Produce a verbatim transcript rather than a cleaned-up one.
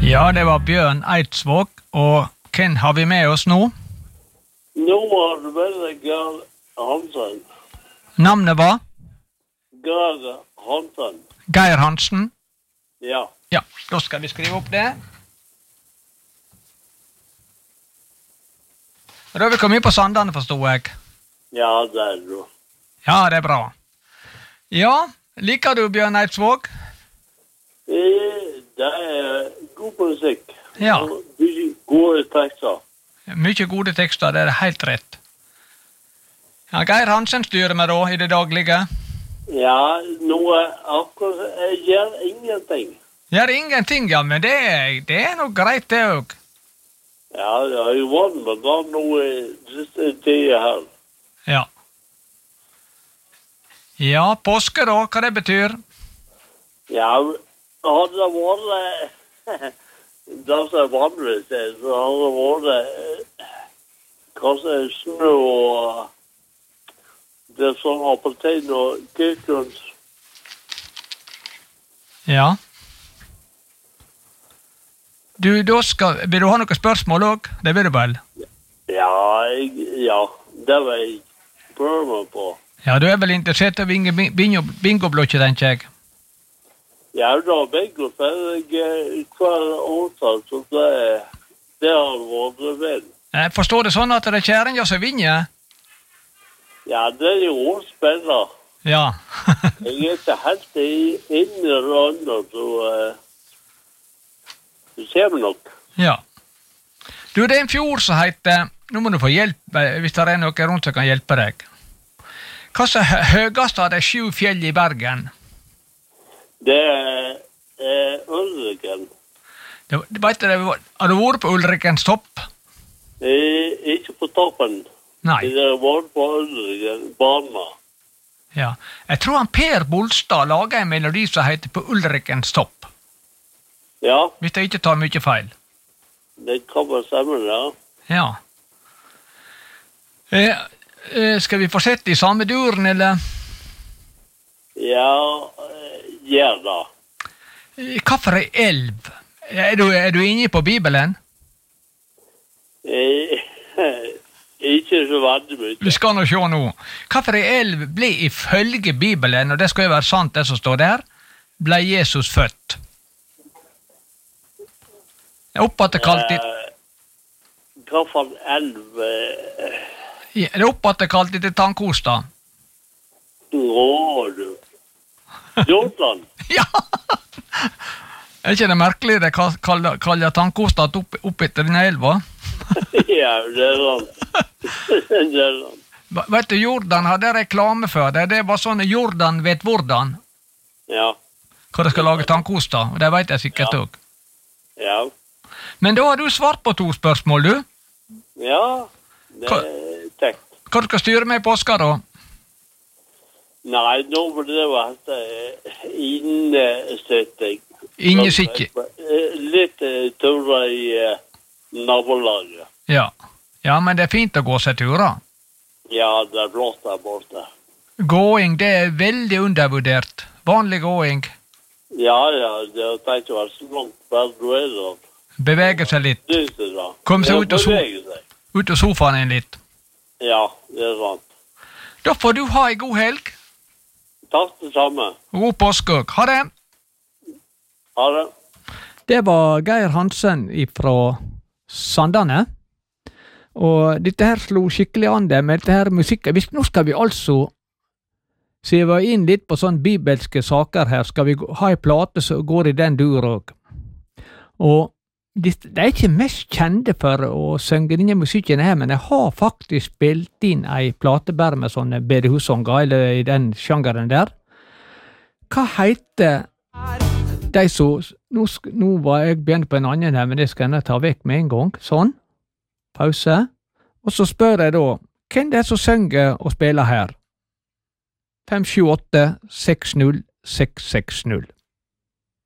Ja, det var Bjørn Eidsvåg, og hvem har vi med oss nå? Nå har du vel Geir Hansen. Navnet var? Geir Hansen. Geir Hansen? Ja. Ja, da skal vi skrive opp det. Og da har vi kommet på Sandane, forstod jeg. Ja, det er du. Ja, det er bra. Ja, liker du Bjørn Eidsvåg? Eh, Det er god musikk. Ja. Og mye gode tekster. Mye gode tekster, det er helt rett. Ja, Geir Hansen styrer meg da i det daglige. Ja, noe akkurat, jeg gjør ingenting. Gjør ingenting, ja, men det, det er nok greit det også. Ja, jeg har jo vant med da noe siste tida her. Ja. Ja, påske da, hva det betyr? Ja, hadde det vært det som er vanlig til, så hadde det vært eh, kanskje snø og det er sånn appelsin og kykens. Ja. Du, da skal, vil du ha noen spørsmål også? Det vil du vel? Ja, jeg, ja, det vil jeg prøve meg på. Ja, du er vel interessert i bingo-blokket, tenker jeg. Ja, da begge for jeg hver årtal, så det, det har vært vel. Jeg forstår det sånn at det er kjæringen som vinner? Ja, det er jo årspiller. Ja. Jeg er ikke helt inne i randet, så uh, det kommer nok. Ja. Du, det er en fjord som heter, nå må du få hjelp hvis det er noen rundt som kan hjelpe deg. Hva er høyest av de sju fjell i Bergen? Det er eh, Ulriken. Det, vet du, har du vært på Ulrikens topp? Eh, ikke på toppen. Nei. Det har vært på Ulriken, barna. Ja. Jeg tror han Per Bolstad laget en melodi som heter På Ulrikens topp. Ja, Hvis jeg ikke tar mye feil. det kan være sammen, ja. Ja. Eh, eh, skal vi fortsette i samme duren, eller? Ja, eh, gjør da. Eh, Hva for en elv? Er du, er du inne på Bibelen? Eh, ikke så veldig mye. Vi skal nå se nå. Hva for en elv ble ifølge Bibelen, og det skal jo være sant det som står der, ble Jesus født? Oppåtte kalt i... Eh, hva for en elv? Eh, Ja, det er oppåtte kalt etter Tannkosta. Å, du. Jordan. Ja! Er ikke det merkelig det kaller, kaller Tannkosta opp, opp etter denne elva? Ja, det er sant. Det er sant. Vet du, Jordan hadde reklame for det. Det var sånn Jordan vet hvordan. Ja, Hva de skal lage tannkosta, og det vet jeg sikkert Ja. også. ja. Men da har du svart på to spørsmål, du. Ja, det Hva- er tekt. Hva du skal styre med i påska, da? Nei, nå vil det være innesitting. Innesitte. Eh, Litt eh, turer i eh, nabolaget. Ja. Ja, men det er fint å gå seg turer. Ja, det er flott der borte. Gåing, det er veldig undervurdert. Vanlig gåing. Ja, ja, det har tenkt å være så langt bare du er der. Bevege seg litt. Det er det da. Kom så Ja, ut og so- bevege seg. Ut av sofaen en litt. Ja, det er sant. Da får du ha en god helg. Takk det samme. God påske. Ha det. Ha det. Det var Geir Hansen fra Sandane. Og dette her slo skikkelig an det med dette her musikken. Hvis, nå skal vi altså se inn litt på sånne bibelske saker her. Skal vi gå- ha en plate som går i den dur også. Og de, de er ikke mest kjente for å synge denne musikken her, men jeg har faktisk spilt inn ei plate bare med sånne bedehussanger, eller i den sjangeren der. Hva heter de som... Nå, sk- nå var jeg begynt på en annen her, men det skal jeg ta vekk med en gang. Sånn. Pause. Og så spør jeg da, hvem det er som synger og spiller her? fem sju åtte seks null seks seks null.